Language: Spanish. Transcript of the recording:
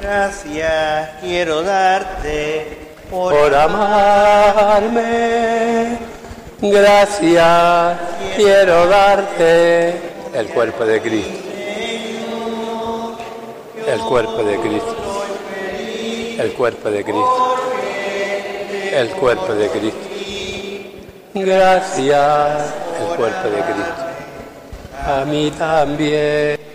Gracias quiero darte por amarme. Gracias quiero darte. El cuerpo de Cristo. El cuerpo de Cristo. El cuerpo de Cristo. El cuerpo de Cristo. Gracias, el cuerpo de Cristo. A mí también.